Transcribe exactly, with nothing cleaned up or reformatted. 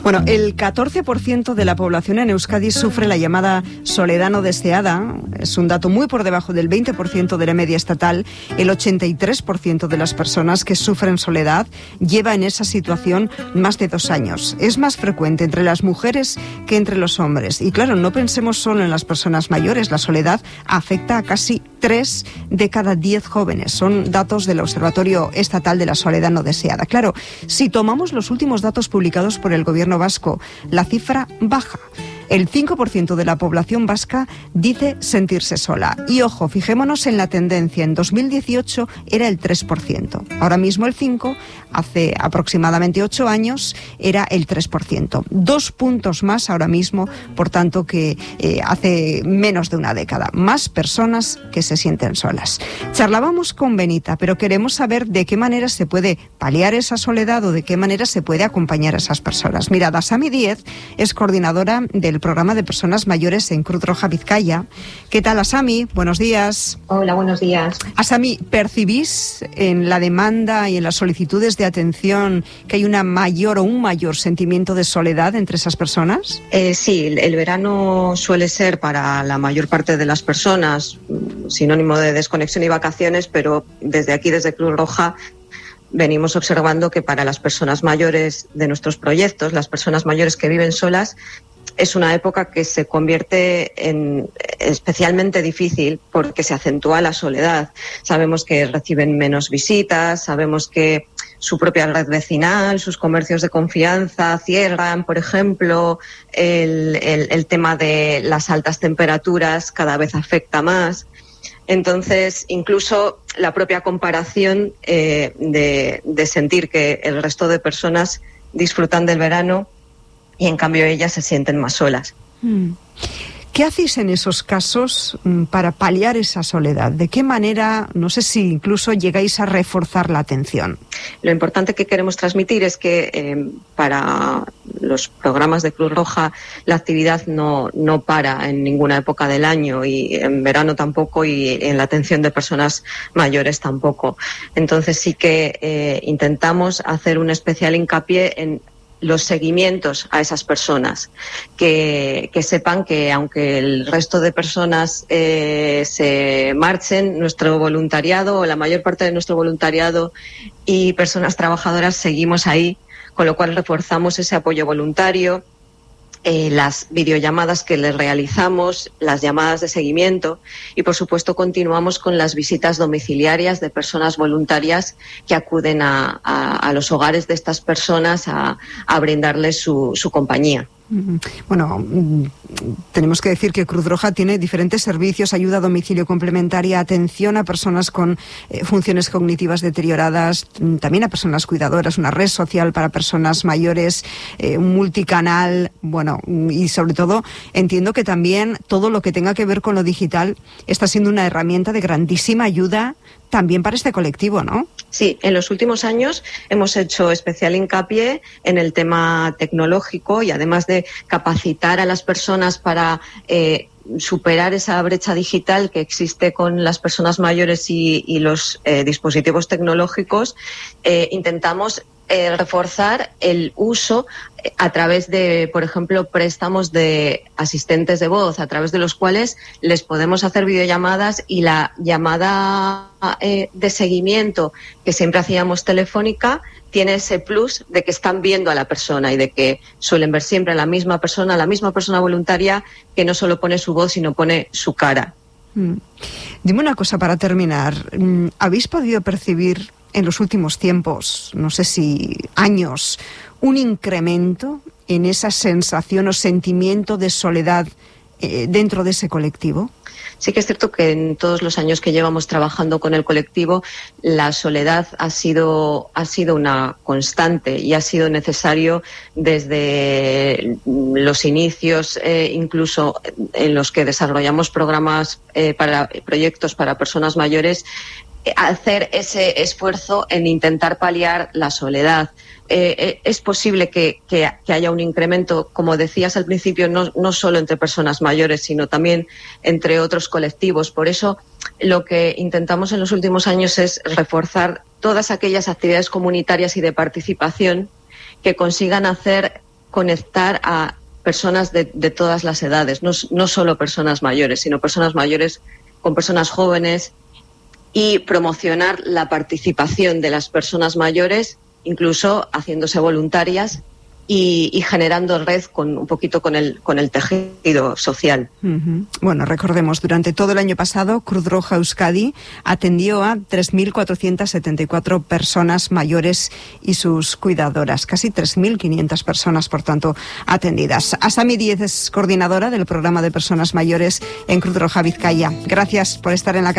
Bueno, el catorce por ciento de la población en Euskadi sufre la llamada soledad no deseada. Es un dato muy por debajo del veinte por ciento de la media estatal. El ochenta y tres por ciento de las personas que sufren soledad lleva en esa situación más de dos años. Es más frecuente entre las mujeres que entre los hombres. Y claro, no pensemos solo en las personas mayores. La soledad afecta a casi tres de cada diez jóvenes. Son datos del Observatorio Estatal de la Soledad No Deseada. Claro, si tomamos los últimos datos publicados por el Gobierno vasco, la cifra baja. El cinco por ciento de la población vasca dice sentirse sola. Y ojo, fijémonos en la tendencia. En dos mil dieciocho era el tres por ciento. Ahora mismo el cinco por ciento. Hace aproximadamente ocho años era el tres por ciento. Dos puntos más ahora mismo, por tanto, que eh, hace menos de una década. Más personas que se sienten solas. Charlábamos con Benita, pero queremos saber de qué manera se puede paliar esa soledad o de qué manera se puede acompañar a esas personas. Mira, Asami Díez es coordinadora del programa de personas mayores en Cruz Roja Vizcaya. ¿Qué tal, Asami? Buenos días. Hola, buenos días. Asami, ¿percibís en la demanda y en las solicitudes de atención que hay una mayor o un mayor sentimiento de soledad entre esas personas? Eh, sí, el verano suele ser para la mayor parte de las personas sinónimo de desconexión y vacaciones, pero desde aquí, desde Cruz Roja, venimos observando que para las personas mayores de nuestros proyectos, las personas mayores que viven solas, es una época que se convierte en especialmente difícil porque se acentúa la soledad. Sabemos que reciben menos visitas, sabemos que su propia red vecinal, sus comercios de confianza cierran, por ejemplo, el, el, el tema de las altas temperaturas cada vez afecta más. Entonces, incluso la propia comparación eh, de, de sentir que el resto de personas disfrutan del verano y en cambio ellas se sienten más solas. ¿Qué hacéis en esos casos para paliar esa soledad? ¿De qué manera, no sé si incluso llegáis a reforzar la atención? Lo importante que queremos transmitir es que eh, para los programas de Cruz Roja la actividad no, no para en ninguna época del año y en verano tampoco y en la atención de personas mayores tampoco. Entonces sí que eh, intentamos hacer un especial hincapié en los seguimientos a esas personas, que, que sepan que aunque el resto de personas eh, se marchen, nuestro voluntariado o la mayor parte de nuestro voluntariado y personas trabajadoras seguimos ahí, con lo cual reforzamos ese apoyo voluntario, eh, las videollamadas que les realizamos, las llamadas de seguimiento y, por supuesto, continuamos con las visitas domiciliarias de personas voluntarias que acuden a, a, a los hogares de estas personas a, a brindarles su, su compañía. Bueno, tenemos que decir que Cruz Roja tiene diferentes servicios: ayuda a domicilio complementaria, atención a personas con eh, funciones cognitivas deterioradas, también a personas cuidadoras, una red social para personas mayores, eh, un multicanal, bueno, y sobre todo entiendo que también todo lo que tenga que ver con lo digital está siendo una herramienta de grandísima ayuda también para este colectivo, ¿no? Sí, en los últimos años hemos hecho especial hincapié en el tema tecnológico y además de capacitar a las personas para eh, superar esa brecha digital que existe con las personas mayores y, y los eh, dispositivos tecnológicos, eh, intentamos eh, reforzar el uso a través de, por ejemplo, préstamos de asistentes de voz, a través de los cuales les podemos hacer videollamadas y la llamada eh, de seguimiento que siempre hacíamos telefónica tiene ese plus de que están viendo a la persona y de que suelen ver siempre a la misma persona, la misma persona voluntaria que no solo pone su voz, sino pone su cara. Mm. Dime una cosa para terminar. ¿Habéis podido percibir en los últimos tiempos, no sé si años, un incremento en esa sensación o sentimiento de soledad eh, dentro de ese colectivo? Sí que es cierto que en todos los años que llevamos trabajando con el colectivo, la soledad ha sido, ha sido una constante y ha sido necesario desde los inicios, eh, incluso en los que desarrollamos programas eh, para proyectos para personas mayores, hacer ese esfuerzo en intentar paliar la soledad. Eh, es posible que, que, que haya un incremento, como decías al principio, no, no solo entre personas mayores, sino también entre otros colectivos. Por eso, lo que intentamos en los últimos años es reforzar todas aquellas actividades comunitarias y de participación que consigan hacer conectar a personas de, de todas las edades, no, no solo personas mayores, sino personas mayores con personas jóvenes, y promocionar la participación de las personas mayores, incluso haciéndose voluntarias y, y generando red con un poquito con el con el tejido social. Uh-huh. Bueno, recordemos, durante todo el año pasado, Cruz Roja Euskadi atendió a tres mil cuatrocientas setenta y cuatro personas mayores y sus cuidadoras, casi tres mil quinientas personas, por tanto, atendidas. Asami Díez es coordinadora del programa de personas mayores en Cruz Roja Vizcaya. Gracias por estar en la